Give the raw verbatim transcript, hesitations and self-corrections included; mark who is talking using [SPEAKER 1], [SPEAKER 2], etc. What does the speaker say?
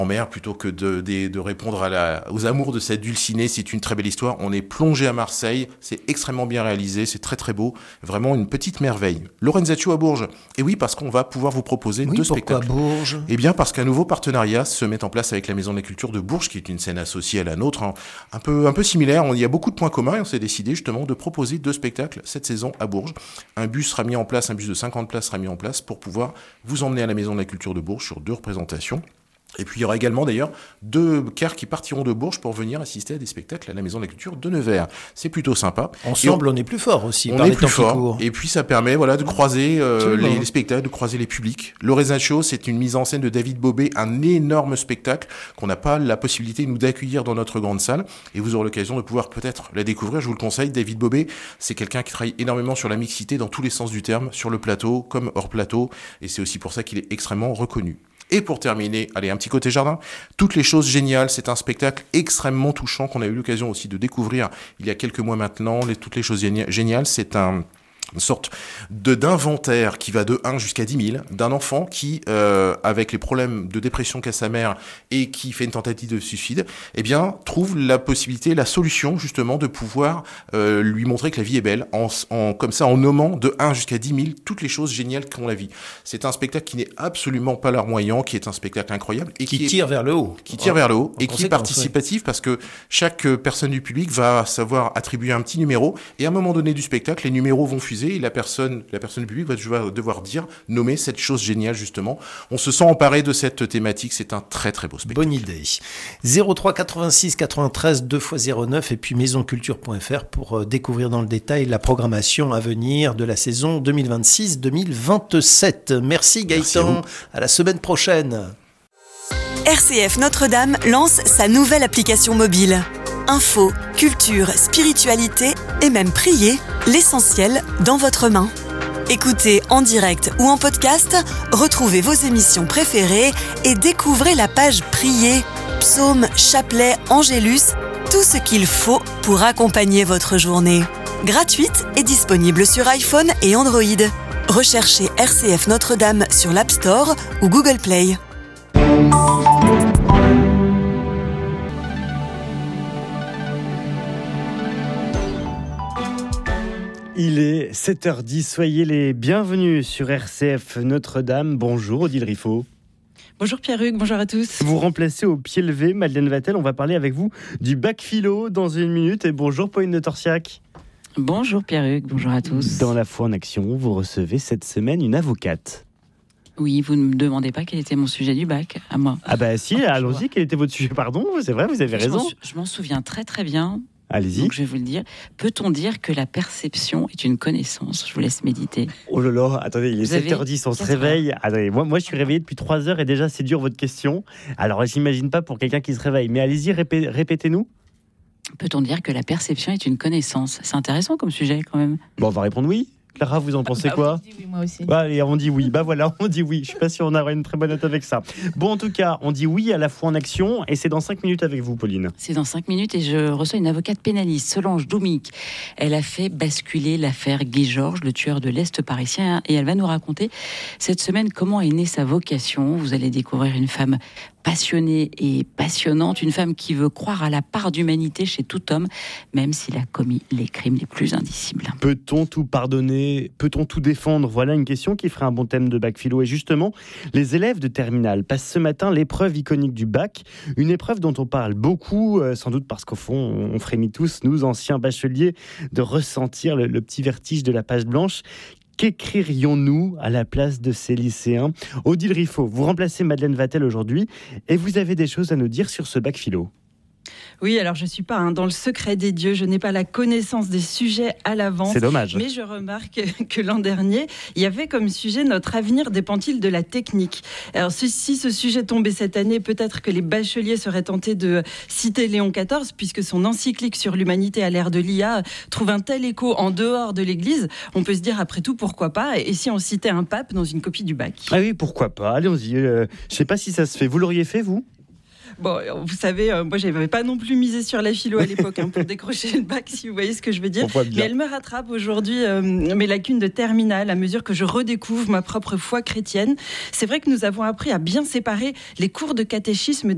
[SPEAKER 1] en mer plutôt que de, de, de répondre à la, aux amours de cette dulcinée. C'est une très belle histoire. On est plongé à Marseille. C'est extrêmement bien réalisé. C'est très très beau. Vraiment une petite merveille. Lorenzaccio à Bourges. Et oui, parce qu'on va pouvoir vous proposer
[SPEAKER 2] oui,
[SPEAKER 1] deux
[SPEAKER 2] pourquoi
[SPEAKER 1] spectacles.
[SPEAKER 2] Bourges ?
[SPEAKER 1] Eh bien, parce qu'un nouveau partenariat se met en place avec la Maison de la Culture de Bourges, qui est une scène associée à la nôtre, hein, un peu, un peu similaire. On, il y a beaucoup de points communs et on s'est décidé justement de proposer deux spectacles cette saison à Bourges. Un bus sera mis en place, un bus de cinquante places sera mis en place pour pouvoir vous emmener à la Maison de la Culture de Bourges sur deux représentations. Et puis il y aura également d'ailleurs deux cars qui partiront de Bourges pour venir assister à des spectacles à la Maison de la Culture de Nevers. C'est plutôt sympa.
[SPEAKER 2] Ensemble, on, on est plus fort aussi.
[SPEAKER 1] On
[SPEAKER 2] par
[SPEAKER 1] est
[SPEAKER 2] les
[SPEAKER 1] plus
[SPEAKER 2] temps
[SPEAKER 1] fort.
[SPEAKER 2] qui courent.
[SPEAKER 1] Et puis ça permet voilà de croiser euh, les, les spectacles, de croiser les publics. Lorenzaccio, c'est une mise en scène de David Bobet, un énorme spectacle qu'on n'a pas la possibilité nous d'accueillir dans notre grande salle. Et vous aurez l'occasion de pouvoir peut-être la découvrir. Je vous le conseille. David Bobet, c'est quelqu'un qui travaille énormément sur la mixité dans tous les sens du terme, sur le plateau comme hors plateau. Et c'est aussi pour ça qu'il est extrêmement reconnu. Et pour terminer, allez, un petit côté jardin. Toutes les choses géniales. C'est un spectacle extrêmement touchant qu'on a eu l'occasion aussi de découvrir il y a quelques mois maintenant. Les, toutes les choses géniales, c'est un... une sorte de d'inventaire qui va de un jusqu'à dix mille d'un enfant qui, euh, avec les problèmes de dépression qu'a sa mère et qui fait une tentative de suicide, eh bien, trouve la possibilité, la solution, justement, de pouvoir euh, lui montrer que la vie est belle, en, en, comme ça, en nommant de un jusqu'à dix mille toutes les choses géniales qu'ont la vie. C'est un spectacle qui n'est absolument pas larmoyant, qui est un spectacle incroyable. Et
[SPEAKER 2] qui,
[SPEAKER 1] qui
[SPEAKER 2] tire
[SPEAKER 1] est,
[SPEAKER 2] vers le haut.
[SPEAKER 1] Qui tire en, vers le haut et qui est participatif
[SPEAKER 2] oui.
[SPEAKER 1] parce que chaque personne du public va savoir attribuer un petit numéro et à un moment donné du spectacle, les numéros vont fuser et la personne, la personne du public va devoir dire, nommer cette chose géniale justement. On se sent emparé de cette thématique, c'est un très très beau spectacle.
[SPEAKER 2] Bonne idée. zéro trois quatre-vingt-six quatre-vingt-treize deux fois zéro neuf et puis maison culture point f r pour découvrir dans le détail la programmation à venir de la saison deux mille vingt-six deux mille vingt-sept. Merci Gaëtan, Merci à, à la semaine prochaine.
[SPEAKER 3] R C F Notre-Dame lance sa nouvelle application mobile. Info, culture, spiritualité et même prier, l'essentiel dans votre main. Écoutez en direct ou en podcast, retrouvez vos émissions préférées et découvrez la page Prier, psaumes, chapelets, angélus, tout ce qu'il faut pour accompagner votre journée. Gratuite et disponible sur iPhone et Android. Recherchez R C F Notre-Dame sur l'App Store ou Google Play.
[SPEAKER 4] Il est sept heures dix, soyez les bienvenus sur R C F Notre-Dame. Bonjour Odile Riffaut.
[SPEAKER 5] Bonjour Pierre-Hugues, bonjour à tous.
[SPEAKER 4] Vous remplacez au pied levé Madeleine Vatel, on va parler avec vous du bac philo dans une minute. Et bonjour Pauline de Torsiac.
[SPEAKER 5] Bonjour Pierre-Hugues, bonjour à tous.
[SPEAKER 4] Dans La Foi en Action, vous recevez cette semaine une avocate.
[SPEAKER 5] Oui, vous ne me demandez pas quel était mon sujet du bac, à moi.
[SPEAKER 4] Ah bah si, oh, allons-y, quel était votre sujet, pardon, c'est vrai, vous avez
[SPEAKER 5] je
[SPEAKER 4] raison.
[SPEAKER 5] M'en, je m'en souviens très très bien.
[SPEAKER 4] Allez-y.
[SPEAKER 5] Donc je vais vous le dire. Peut-on dire que la perception est une connaissance ? Je vous laisse méditer.
[SPEAKER 4] Oh là là, attendez, il est
[SPEAKER 5] vous
[SPEAKER 4] sept heures dix, on se réveille. Attendez, moi, moi je suis réveillé depuis trois heures et déjà c'est dur votre question. Alors j'imagine pas pour quelqu'un qui se réveille, mais allez-y, répé- répétez-nous.
[SPEAKER 5] Peut-on dire que la perception est une connaissance ? C'est intéressant comme sujet quand même.
[SPEAKER 4] Bon, on va répondre oui. Clara, vous en pensez
[SPEAKER 6] bah,
[SPEAKER 4] quoi ?
[SPEAKER 6] oui, oui, moi aussi.
[SPEAKER 4] Bah, allez, on dit oui. Bah voilà, on dit oui. Je suis pas sûr on aura une très bonne note avec ça. Bon, en tout cas, on dit oui à La Foi en Action et c'est dans cinq minutes avec vous, Pauline.
[SPEAKER 5] C'est dans cinq minutes et je reçois une avocate pénaliste, Solange Doumic. Elle a fait basculer l'affaire Guy Georges, le tueur de l'Est parisien, et elle va nous raconter cette semaine comment est née sa vocation. Vous allez découvrir une femme passionnée et passionnante, une femme qui veut croire à la part d'humanité chez tout homme, même s'il a commis les crimes les plus indicibles.
[SPEAKER 4] Peut-on tout pardonner ? Peut-on tout défendre ? Voilà une question qui ferait un bon thème de bac philo. Et justement, les élèves de terminale passent ce matin l'épreuve iconique du bac, une épreuve dont on parle beaucoup, euh, sans doute parce qu'au fond, on frémit tous, nous, anciens bacheliers, de ressentir le, le petit vertige de la page blanche. Qu'écririons-nous à la place de ces lycéens ? Odile Riffaut, vous remplacez Madeleine Vatel aujourd'hui et vous avez des choses à nous dire sur ce bac philo.
[SPEAKER 6] Oui, alors je ne suis pas hein, dans le secret des dieux, je n'ai pas la connaissance des sujets à l'avance.
[SPEAKER 4] C'est dommage.
[SPEAKER 6] Mais je remarque que l'an dernier, il y avait comme sujet « Notre avenir dépend-il de la technique ?» Alors si ce sujet tombait cette année, peut-être que les bacheliers seraient tentés de citer Léon quatorze, puisque son encyclique sur l'humanité à l'ère de l'I A trouve un tel écho en dehors de l'Église. On peut se dire après tout, pourquoi pas ? Et si on citait un pape dans une copie du bac ?
[SPEAKER 4] Ah oui, pourquoi pas ? Allez-y, euh, je ne sais pas si ça se fait. Vous l'auriez fait, vous ?
[SPEAKER 6] Bon, vous savez, euh, moi, je n'avais pas non plus misé sur la philo à l'époque hein, pour décrocher le bac, si vous voyez ce que je veux dire. Mais elle me rattrape aujourd'hui euh, mes lacunes de terminale à mesure que je redécouvre ma propre foi chrétienne. C'est vrai que nous avons appris à bien séparer les cours de catéchisme